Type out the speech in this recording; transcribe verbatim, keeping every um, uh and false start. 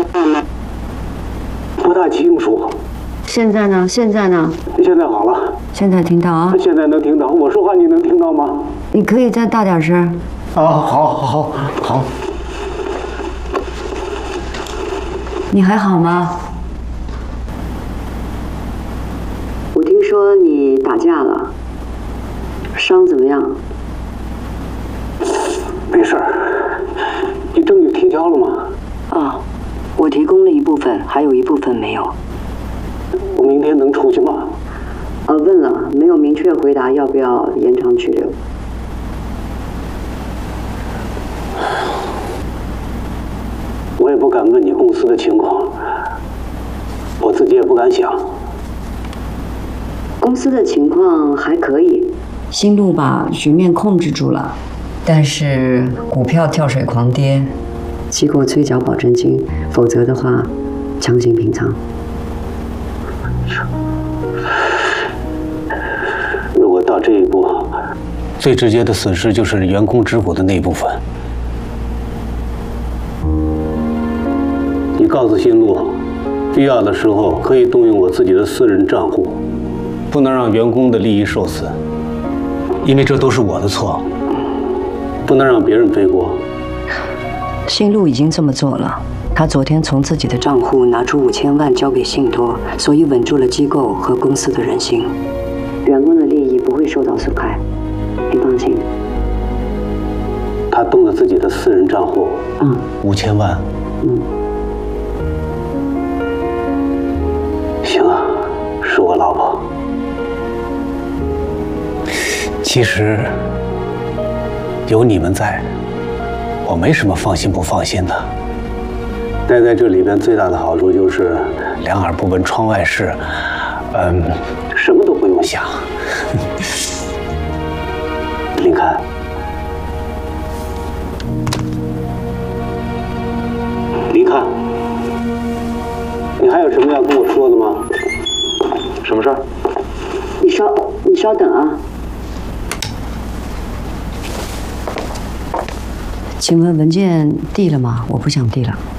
不大清楚。 现在呢？现在呢？ 现在好了。 现在听到啊？ 现在能听到，我说话你能听到吗？ 你可以再大点声。 啊，好，好，好。 你还好吗？我听说你打架了，伤怎么样？ 没事儿。你证据提交了吗？ 啊，我提供了一部分，还有一部分没有。 我明天能出去吗？ 呃，问了，没有明确回答要不要延长拘留。 我也不敢问你公司的情况，我自己也不敢想。 公司的情况还可以，新路把局面控制住了，但是股票跳水狂跌，机构催缴保证金，否则的话，强行平仓。 如果到这一步，最直接的损失就是员工持股的那一部分。你告诉新路，必要的时候可以动用我自己的私人账户，不能让员工的利益受损，因为这都是我的错，不能让别人背锅。 新路已经这么做了，他昨天从自己的账户拿出五千万交给信托，所以稳住了机构和公司的人心，员工的利益不会受到损害，你放心。 他动了自己的私人账户， 嗯， 五千万， 嗯。 行啊，是我老婆。其实有你们在，我没什么放心不放心的。待在这里边最大的好处就是两耳不闻窗外事，嗯，什么都不用想。林看，林看。你还有什么要跟我说的吗？什么事儿？ 你稍，你稍等啊。请问文件递了吗？我不想递了。